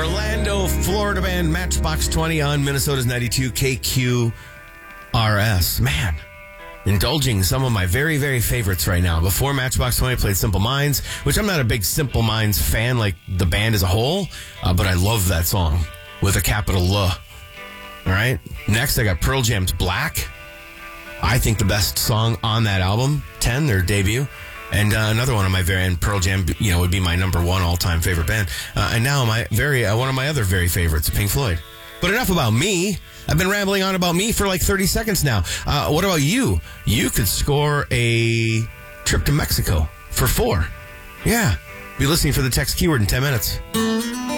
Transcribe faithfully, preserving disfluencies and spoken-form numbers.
Orlando, Florida band Matchbox twenty on Minnesota's ninety-two K Q R S. Man, indulging some of my very, very favorites right now. Before Matchbox twenty, played Simple Minds, which I'm not a big Simple Minds fan, like the band as a whole, uh, but I love that song with a capital L. All right. Next, I got Pearl Jam's Black. I think the best song on that album, ten, their debut. And uh, another one of my very, and Pearl Jam, you know, would be my number one all-time favorite band. Uh, and now my very, uh, one of my other very favorites, Pink Floyd. But enough about me. I've been rambling on about me for like thirty seconds now. Uh, what about you? You could score a trip to Mexico for four. Yeah. Be listening for the text keyword in ten minutes.